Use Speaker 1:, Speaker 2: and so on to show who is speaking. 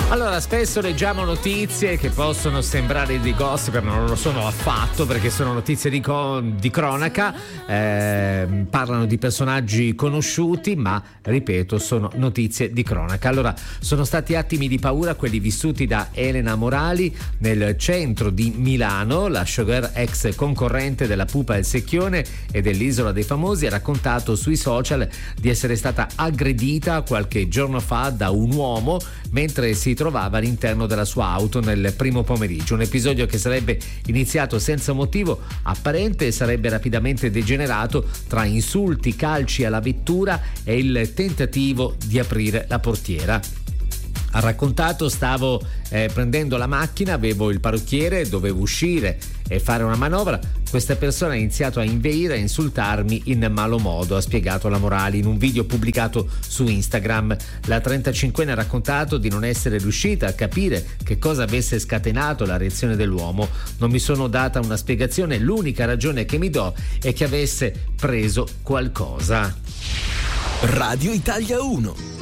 Speaker 1: Allora, spesso leggiamo notizie che possono sembrare di gossip, ma non lo sono affatto, perché sono notizie di cronaca, parlano di personaggi conosciuti, ma ripeto, sono notizie di cronaca. Allora, sono stati attimi di paura quelli vissuti da Elena Morali nel centro di Milano. La showgirl, ex concorrente della Pupa e il Secchione e dell'Isola dei Famosi, ha raccontato sui social di essere stata aggredita qualche giorno fa da un uomo mentre si trovava all'interno della sua auto nel primo pomeriggio. Un episodio che sarebbe iniziato senza motivo apparente e sarebbe rapidamente degenerato tra insulti, calci alla vettura e il tentativo di aprire la portiera. Ha raccontato: stavo prendendo la macchina, avevo il parrucchiere, dovevo uscire e fare una manovra. Questa persona ha iniziato a inveire e a insultarmi in malo modo, ha spiegato la Morali in un video pubblicato su Instagram. La 35enne ha raccontato di non essere riuscita a capire che cosa avesse scatenato la reazione dell'uomo. Non mi sono data una spiegazione, l'unica ragione che mi do è che avesse preso qualcosa.
Speaker 2: Radio Italia 1.